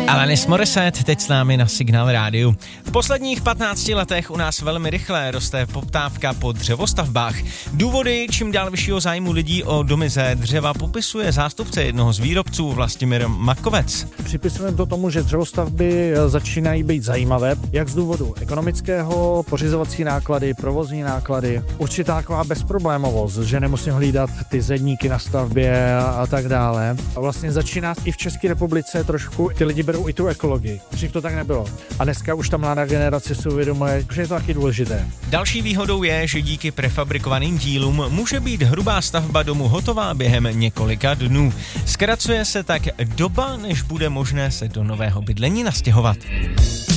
Alanis Morissette teď s námi na Signál rádiu. V posledních 15 letech u nás velmi rychle roste poptávka po dřevostavbách. Důvody čím dál vyššího zájmu lidí o domy ze dřeva popisuje zástupce jednoho z výrobců Vlastimil Makovec. Připisujeme to tomu, že dřevostavby začínají být zajímavé, jak z důvodu ekonomického, pořizovací náklady, provozní náklady, určitá taková bezproblémovost, že nemusím hlídat ty zedníky na stavbě a tak dále. A vlastně začíná i v České republice trošku, ty lidi berou i tu ekologii. Dřív to tak nebylo. A dneska už ta mladá generace si uvědomuje, že je to taky důležité. Další výhodou je, že díky prefabrikovaným dílům může být hrubá stavba domu hotová během několika dnů. Zkracuje se tak doba, než bude možné se do nového bydlení nastěhovat.